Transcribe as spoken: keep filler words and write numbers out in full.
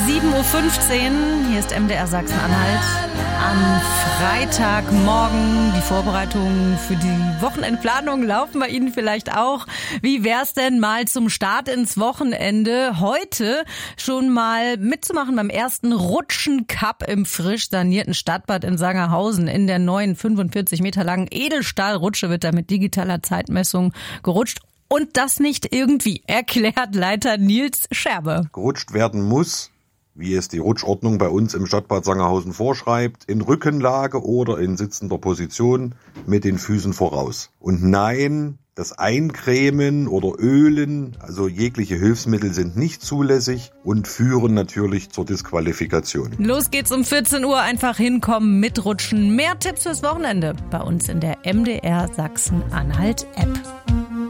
sieben Uhr fünfzehn, hier ist M D R Sachsen-Anhalt. Am Freitagmorgen, die Vorbereitungen für die Wochenendplanung laufen bei Ihnen vielleicht auch. Wie wär's denn mal zum Start ins Wochenende heute schon mal mitzumachen beim ersten Rutschen-Cup im frisch sanierten Stadtbad in Sangerhausen. In der neuen fünfundvierzig Meter langen Edelstahlrutsche wird da mit digitaler Zeitmessung gerutscht. Und das nicht irgendwie, erklärt Leiter Nils Scherbe. Gerutscht werden muss, wie es die Rutschordnung bei uns im Stadtbad Sangerhausen vorschreibt, in Rückenlage oder in sitzender Position mit den Füßen voraus. Und nein, das Eincremen oder Ölen, also jegliche Hilfsmittel sind nicht zulässig und führen natürlich zur Disqualifikation. Los geht's um vierzehn Uhr, einfach hinkommen, mitrutschen. Mehr Tipps fürs Wochenende bei uns in der M D R Sachsen-Anhalt App.